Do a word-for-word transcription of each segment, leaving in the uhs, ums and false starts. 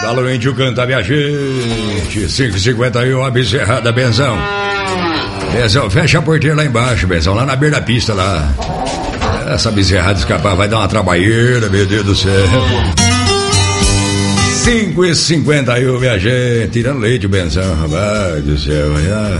Alô, índio, canta minha gente. cinco e cinquenta e um, a Bezerrada, Benzão. Benzão, fecha a porteira lá embaixo, Benzão, lá na beira da pista lá. Essa bezerrada escapar vai dar uma trabalheira, meu Deus do céu. cinco e cinquenta e um, minha gente. Tirando leite, Benzão, rapaz do céu. Ai.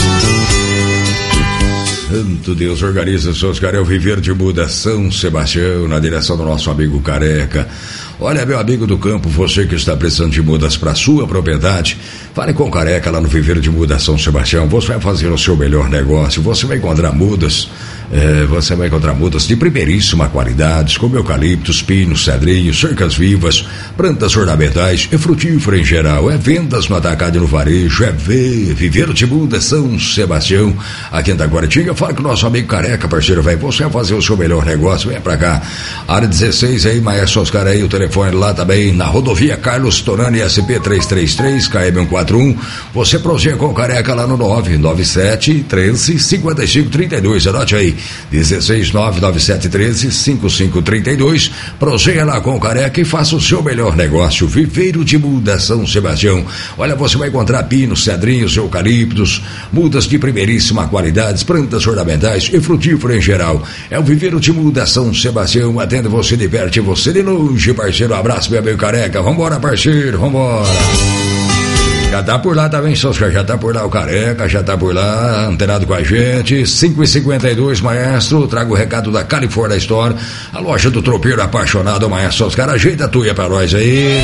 Santo Deus, organiza seus caras. É o Viveiro de Muda, São Sebastião, na direção do nosso amigo Careca. Olha, meu amigo do campo, você que está precisando de mudas para sua propriedade, fale com o Careca lá no Viveiro de Muda, São Sebastião. Você vai fazer o seu melhor negócio. Você vai encontrar mudas, é, você vai encontrar mudas de primeiríssima qualidade, como eucaliptos, pinos, cedrinhos, cercas vivas, plantas ornamentais e frutífera em geral. É vendas no atacado e no varejo, é ver Viveiro de Muda, São Sebastião, aqui em Taquaritinga. Fala com o nosso amigo Careca, parceiro, velho. Você vai fazer o seu melhor negócio, vem pra cá. Área dezesseis aí, Maestro Oscar aí, o telefone lá também na rodovia Carlos Torani, S P trezentos e trinta e três, K M cento e quarenta e um. Você proseia com o Careca lá no nove nove sete, treze, cinquenta e cinco, trinta e dois. Anote aí, dezesseis, nove nove sete, treze, cinquenta e cinco, trinta e dois. Proseia lá com o Careca e faça o seu melhor negócio. Viveiro de Muda, São Sebastião. Olha, você vai encontrar pinos, cedrinhos, eucaliptos, mudas de primeiríssima qualidade, plantas ornamentais e frutífera em geral. É o Viveiro de Muda, São Sebastião. Atende você de perto e você de longe, parceiro. Um abraço, meu amigo Careca. Vambora, parceiro, vambora. Já tá por lá também, Soscar. Já tá por lá o Careca, já tá por lá, antenado com a gente. cinco e cinquenta e dois, Maestro. Trago o recado da California Store, a loja do tropeiro apaixonado, Maestro Soscar. Ajeita a tuia pra nós aí.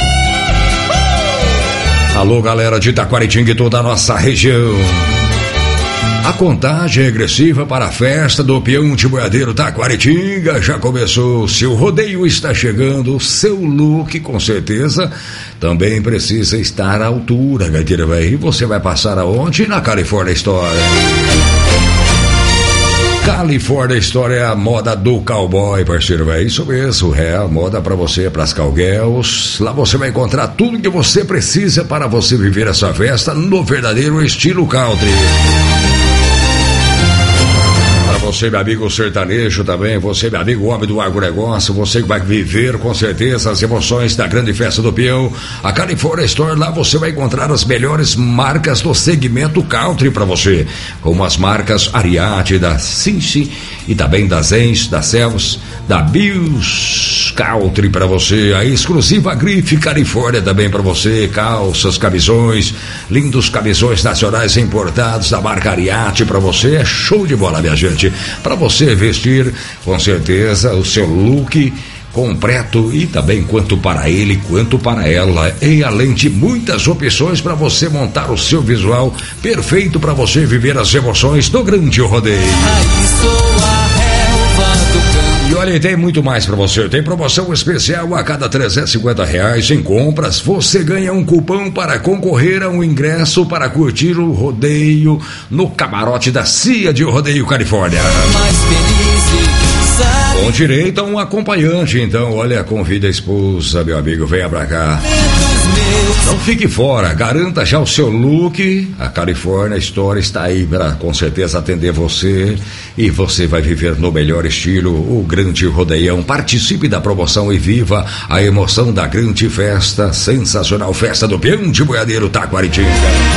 Alô, galera de Taquaritinga e toda a nossa região. A contagem regressiva para a festa do peão de boiadeiro Taquaritinga já começou. Se o rodeio está chegando, o seu look com certeza também precisa estar à altura, gaiteira velho. E você vai passar aonde? Na California Store. California Store é a moda do cowboy, parceiro, velho. Isso mesmo, é a moda para você, para as cowgirls. Lá você vai encontrar tudo que você precisa para você viver essa festa no verdadeiro estilo country. Você, meu amigo sertanejo também, você, meu amigo homem do agronegócio, você que vai viver com certeza as emoções da grande festa do peão. A California Store, lá você vai encontrar as melhores marcas do segmento country para você, como as marcas Ariete, da Cincy e também da Zenz, da Selvos, da Bills Country para você, a exclusiva Grife Califórnia também para você, calças, camisões, lindos camisões nacionais importados da marca Ariete para você, é show de bola, minha gente. Para você vestir com certeza o seu look completo e também quanto para ele quanto para ela, e além de muitas opções para você montar o seu visual perfeito para você viver as emoções do grande rodeio. E olha, tem muito mais para você. Tem promoção especial: a cada trezentos e cinquenta reais em compras, você ganha um cupom para concorrer a um ingresso para curtir o rodeio no camarote da C I A de Rodeio Califórnia. Com direito a um acompanhante. Então, olha, convida a esposa, meu amigo, venha pra cá. Não fique fora, garanta já o seu look. A California Store está aí para com certeza atender você, e você vai viver no melhor estilo o grande rodeião. Participe da promoção e viva a emoção da grande festa, sensacional festa do peão de boiadeiro Taquaritinga.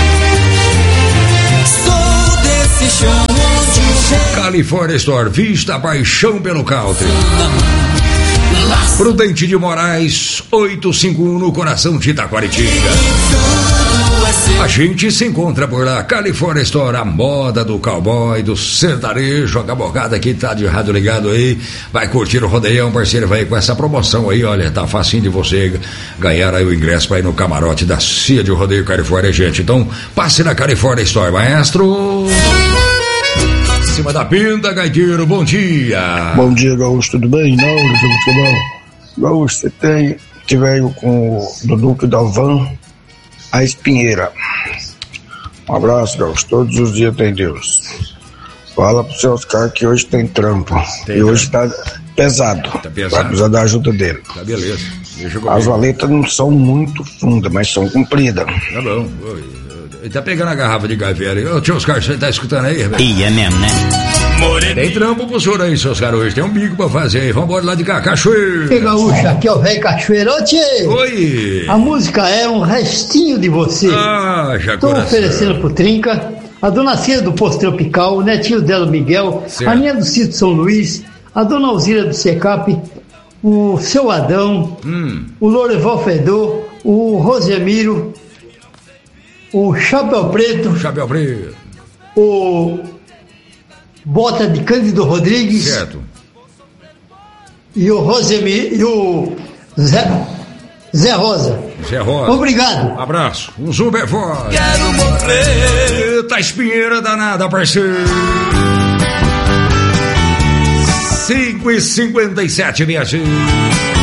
Sou desse chão onde California Store, vista a paixão pelo country. Prudente de Moraes, oitocentos e cinquenta e um, no coração de Taquaritinga. A gente se encontra por lá. California Store, a moda do cowboy, do sertanejo. A cabocada que tá de rádio ligado aí vai curtir o rodeião, parceiro, vai com essa promoção aí. Olha, tá facinho de você ganhar aí o ingresso para ir no camarote da C I A de Rodeio Califórnia, gente. Então, passe na California Store, maestro. Em cima da pinta, gaiteiro, bom dia. Bom dia, Gaúcho, tudo bem? Não, tudo bom. Gaúcho, você tem que veio com o Dudu da Van, a Espinheira. Um abraço, Gaúcho, todos os dias tem Deus. Fala pro seu Oscar que hoje tem trampo. Tem, e hoje tá pesado. Tá pesado. Vai precisar da ajuda dele. Tá beleza. As valetas não são muito fundas, mas são compridas. Tá bom. Ele tá pegando a garrafa de gaveira aí. Ô, tio Oscar, você tá escutando aí? E é mesmo, né? Tem trampo pro senhor aí, seus garotos. Tem um bico pra fazer aí. Vambora lá de cá, Cachoeira. Ei, Gaúcha, aqui é o velho Cachoeira. Ô, tchê! Oi! A música é Um Restinho de Você. Ah, já Tô coração. oferecendo pro Trinca, a dona Cida do Posto Tropical, o netinho dela, Miguel, Certo. a Ninha do Sítio São Luís, a dona Alzira do Secap, o seu Adão, Hum. o Loreval Fedor, o Rosemiro, o Chapéu Preto, Chapéu preto. o Bota de Cândido Rodrigues Certo. e o Rosemiro e o Zé, Zé Rosa. Zé Rosa. Obrigado. Abraço. Um super forte. Quero morrer. Eita, espinheira danada, parceiro. cinco e cinquenta e sete, minha gente.